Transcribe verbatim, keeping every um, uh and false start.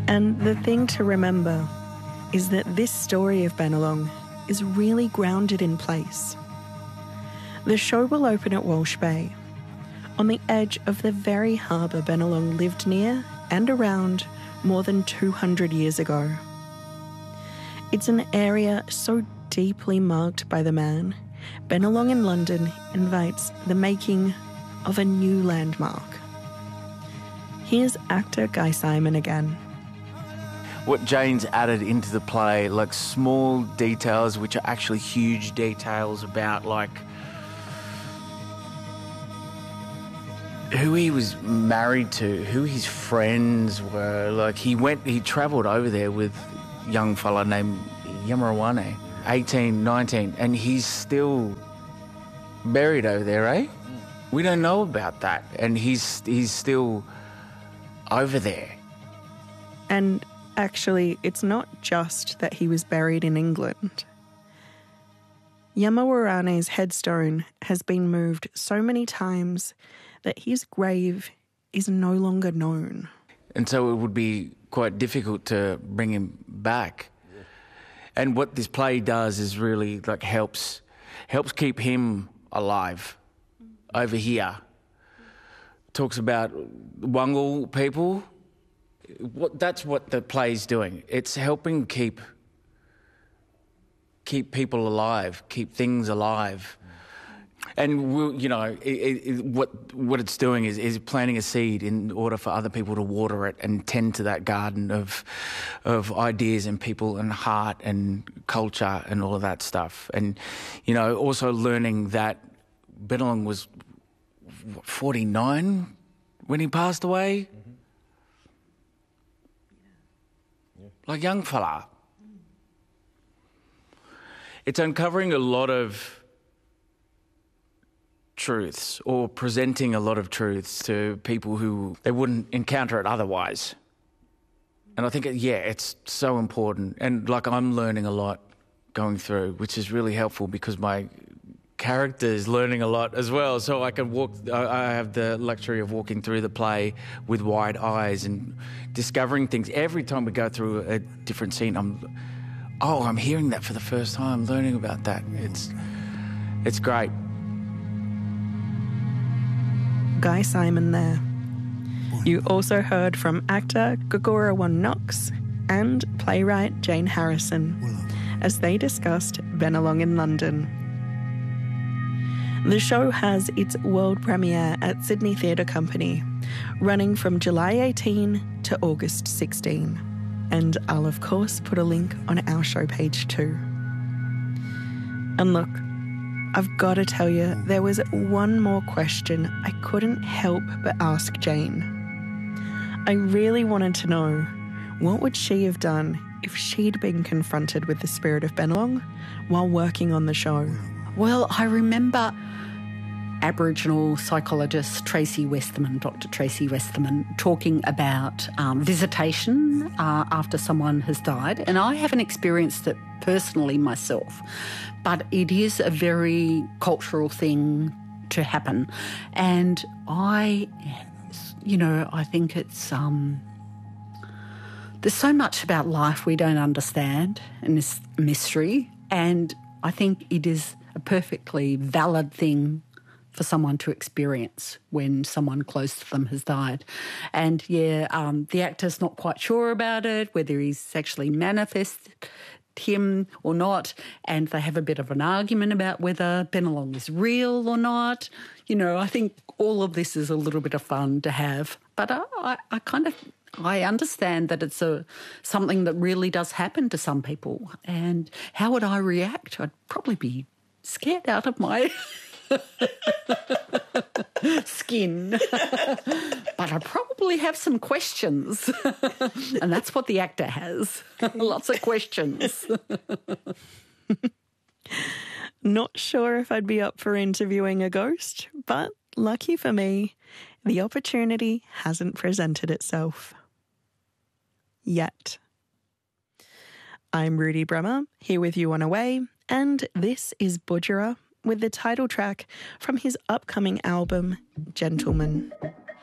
And the thing to remember is that this story of Bennelong is really grounded in place. The show will open at Walsh Bay, on the edge of the very harbour Bennelong lived near and around more than two hundred years ago. It's an area so deeply marked by the man, Bennelong in London invites the making of a new landmark. Here's actor Guy Simon again. What Jane's added into the play, like small details which are actually huge details about like who he was married to, who his friends were. Like he went, he travelled over there with a young fella named Yamarawane, eighteen, nineteen, and he's still buried over there, eh? We don't know about that, and he's he's still over there. And actually, it's not just that he was buried in England. Yamawarane's headstone has been moved so many times that his grave is no longer known. And so it would be quite difficult to bring him back. Yeah. And what this play does is really like helps helps keep him alive over here. Talks about Wangal people. What that's what the play's doing. It's helping keep keep people alive, keep things alive. And we'll, you know, it, it, what what it's doing is, is planting a seed in order for other people to water it and tend to that garden of of ideas and people and heart and culture and all of that stuff. And you know, also learning that Bennelong was what, forty-nine when he passed away, mm-hmm. yeah. Like young fella. It's uncovering a lot of truths or presenting a lot of truths to people who they wouldn't encounter it otherwise. And I think, yeah, it's so important. And like I'm learning a lot going through, which is really helpful because my character is learning a lot as well. So I can walk, I have the luxury of walking through the play with wide eyes and discovering things. Every time we go through a different scene, I'm, oh, I'm hearing that for the first time, learning about that. It's, it's great. Guy Simon there. You also heard from actor Gugurawan Knox and playwright Jane Harrison as they discussed Bennelong in London. The show has its world premiere at Sydney Theatre Company, running from July eighteenth to August sixteenth. And I'll of course put a link on our show page too. And look, I've got to tell you, there was one more question I couldn't help but ask Jane. I really wanted to know, what would she have done if she'd been confronted with the spirit of Bennelong while working on the show? Well, I remember Aboriginal psychologist Tracy Westerman, Doctor Tracy Westerman, talking about um, visitation uh, after someone has died. And I haven't experienced it personally myself, but it is a very cultural thing to happen. And I, you know, I think it's, um, there's so much about life we don't understand and it's a mystery. And I think it is a perfectly valid thing for someone to experience when someone close to them has died. And, yeah, um, the actor's not quite sure about it, whether he's actually manifested him or not, and they have a bit of an argument about whether Bennelong is real or not. You know, I think all of this is a little bit of fun to have. But I, I, I kind of... I understand that it's a something that really does happen to some people. And how would I react? I'd probably be scared out of my skin. But I probably have some questions. And that's what the actor has. Lots of questions. Not sure if I'd be up for interviewing a ghost, but lucky for me, the opportunity hasn't presented itself. Yet. I'm Rudy Bremer, here with you on Away, and this is Budjerah with the title track from his upcoming album, Gentleman.